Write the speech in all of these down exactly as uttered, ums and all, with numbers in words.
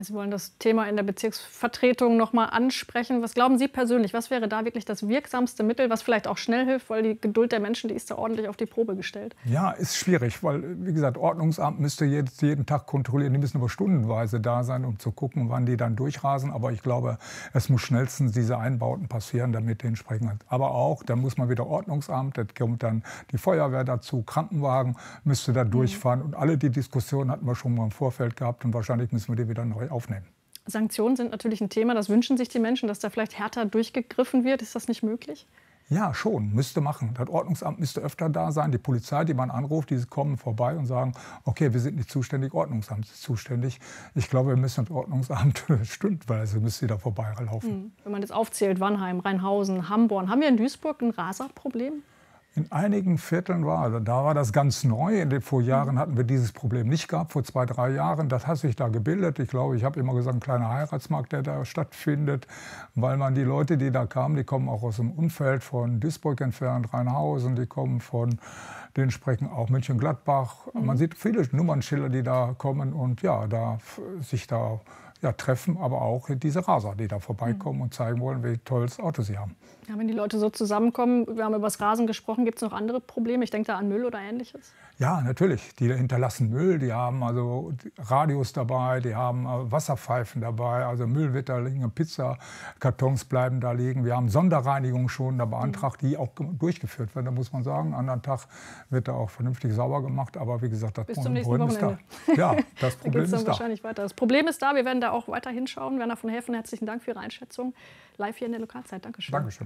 Sie wollen das Thema in der Bezirksvertretung noch mal ansprechen. Was glauben Sie persönlich, was wäre da wirklich das wirksamste Mittel, was vielleicht auch schnell hilft, weil die Geduld der Menschen, die ist da ordentlich auf die Probe gestellt? Ja, ist schwierig, weil, wie gesagt, Ordnungsamt müsste jetzt jeden Tag kontrollieren. Die müssen aber stundenweise da sein, um zu gucken, wann die dann durchrasen. Aber ich glaube, es muss schnellstens diese Einbauten passieren, damit die entsprechend. Aber auch, da muss man wieder Ordnungsamt, da kommt dann die Feuerwehr dazu, Krankenwagen müsste da durchfahren. Mhm. Und alle die Diskussionen hatten wir schon mal im Vorfeld gehabt und wahrscheinlich müssen wir die wieder neu aufnehmen. Sanktionen sind natürlich ein Thema, das wünschen sich die Menschen, dass da vielleicht härter durchgegriffen wird. Ist das nicht möglich? Ja, schon, müsste machen. Das Ordnungsamt müsste öfter da sein. Die Polizei, die man anruft, die kommen vorbei und sagen, okay, wir sind nicht zuständig, Ordnungsamt ist zuständig. Ich glaube, wir müssen das Ordnungsamt stündweise müsste da vorbeilaufen. Wenn man das aufzählt, Wannheim, Rheinhausen, Hamborn, haben wir in Duisburg ein Raserproblem? In einigen Vierteln war, also da war das ganz neu. In den Vorjahren hatten wir dieses Problem nicht gehabt, vor zwei, drei Jahren. Das hat sich da gebildet. Ich glaube, ich habe immer gesagt, ein kleiner Heiratsmarkt, der da stattfindet, weil man die Leute, die da kamen, die kommen auch aus dem Umfeld von Duisburg entfernt, Rheinhausen, die kommen von den sprechen auch Mönchengladbach. Mhm. Man sieht viele Nummernschilder, die da kommen und ja, da sich da ja, treffen, aber auch diese Raser, die da vorbeikommen mhm. und zeigen wollen, wie tolles Auto sie haben. Ja, wenn die Leute so zusammenkommen, wir haben über das Rasen gesprochen, gibt es noch andere Probleme? Ich denke da an Müll oder Ähnliches. Ja, natürlich. Die hinterlassen Müll, die haben also Radios dabei, die haben Wasserpfeifen dabei, also Müll wird da liegen, Pizzakartons bleiben da liegen. Wir haben Sonderreinigung schon da beantragt, die auch durchgeführt wird. Da muss man sagen, an anderen Tag wird da auch vernünftig sauber gemacht. Aber wie gesagt, das Bis zum nächsten Problem ist da. Ja, das Problem da geht's dann ist da. Wahrscheinlich weiter. Das Problem ist da, wir werden da auch weiter hinschauen. Werner von Helfen, herzlichen Dank für Ihre Einschätzung. Live hier in der Lokalzeit. Dankeschön. Dankeschön.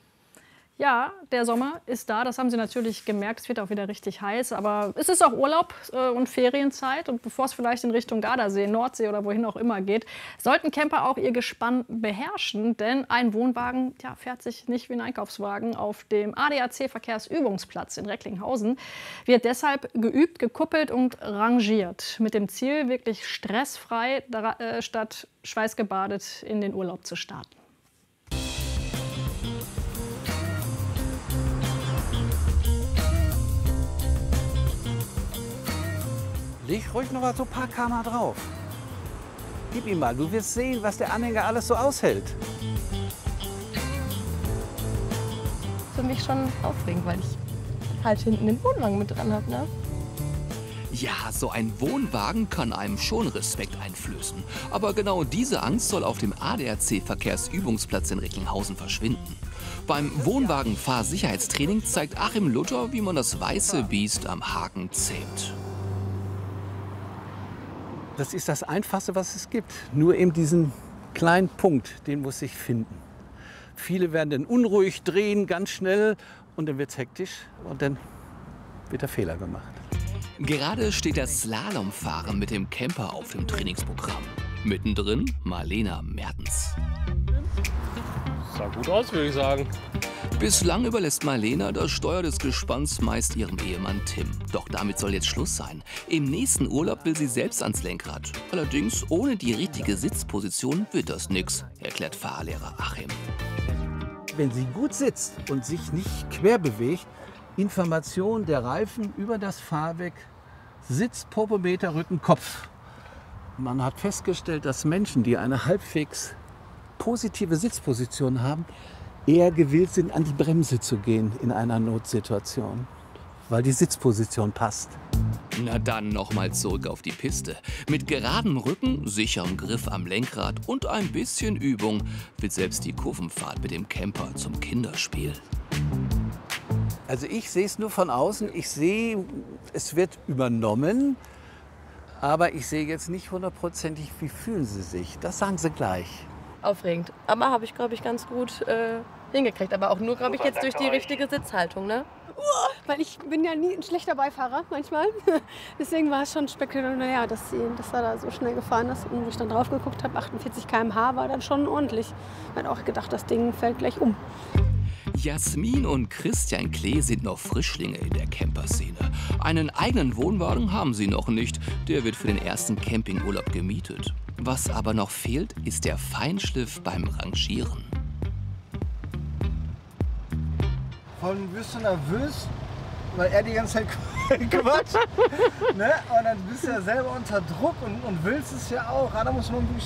Ja, der Sommer ist da, das haben Sie natürlich gemerkt. Es wird auch wieder richtig heiß, aber es ist auch Urlaub äh, und Ferienzeit. Und bevor es vielleicht in Richtung Gardasee, Nordsee oder wohin auch immer geht, sollten Camper auch ihr Gespann beherrschen. Denn ein Wohnwagen ja, fährt sich nicht wie ein Einkaufswagen auf dem A D A C-Verkehrsübungsplatz in Recklinghausen. Wird deshalb geübt, gekuppelt und rangiert. Mit dem Ziel, wirklich stressfrei äh, statt schweißgebadet in den Urlaub zu starten. Leg ruhig noch mal so ein paar Kammer drauf. Gib ihm mal, du wirst sehen, was der Anhänger alles so aushält. Für mich schon aufregend, weil ich halt hinten den Wohnwagen mit dran habe, ne? Ja, so ein Wohnwagen kann einem schon Respekt einflößen. Aber genau diese Angst soll auf dem A D A C-Verkehrsübungsplatz in Recklinghausen verschwinden. Beim Wohnwagen-Fahrsicherheitstraining zeigt Achim Luther, wie man das weiße Biest am Haken zähmt. Das ist das Einfachste, was es gibt. Nur eben diesen kleinen Punkt, den muss ich finden. Viele werden dann unruhig, drehen ganz schnell und dann wird es hektisch und dann wird der Fehler gemacht. Gerade steht das Slalomfahren mit dem Camper auf dem Trainingsprogramm. Mittendrin Marlena Mertens. Sah gut aus, würde ich sagen. Bislang überlässt Marlena das Steuer des Gespanns meist ihrem Ehemann Tim. Doch damit soll jetzt Schluss sein. Im nächsten Urlaub will sie selbst ans Lenkrad. Allerdings ohne die richtige Sitzposition wird das nix, erklärt Fahrlehrer Achim. Wenn sie gut sitzt und sich nicht quer bewegt, Information der Reifen über das Fahrwerk, Sitz, Popometer, Rücken, Kopf. Man hat festgestellt, dass Menschen, die eine halbwegs positive Sitzposition haben, eher gewillt sind, an die Bremse zu gehen in einer Notsituation, weil die Sitzposition passt. Na dann nochmal zurück auf die Piste. Mit geradem Rücken, sicherem Griff am Lenkrad und ein bisschen Übung wird selbst die Kurvenfahrt mit dem Camper zum Kinderspiel. Also ich sehe es nur von außen. Ich sehe, es wird übernommen, aber ich sehe jetzt nicht hundertprozentig, wie fühlen Sie sich. Das sagen Sie gleich. Aufregend. Aber habe ich, glaube ich, ganz gut äh, hingekriegt. Aber auch nur, glaube ich, jetzt durch die richtige Sitzhaltung, ne? Weil ich bin ja nie ein schlechter Beifahrer manchmal. Deswegen war es schon spektakulär, dass, sie, dass er da so schnell gefahren ist. Und wo ich dann drauf geguckt habe, achtundvierzig Kilometer pro Stunde war dann schon ordentlich. Ich habe auch gedacht, das Ding fällt gleich um. Jasmin und Christian Klee sind noch Frischlinge in der Camperszene. Einen eigenen Wohnwagen haben sie noch nicht. Der wird für den ersten Campingurlaub gemietet. Was aber noch fehlt, ist der Feinschliff beim Rangieren. Von wirst du nervös, weil er die ganze Zeit quatscht. Ne? Und dann bist du ja selber unter Druck und, und willst es ja auch. Ja, da muss man wirklich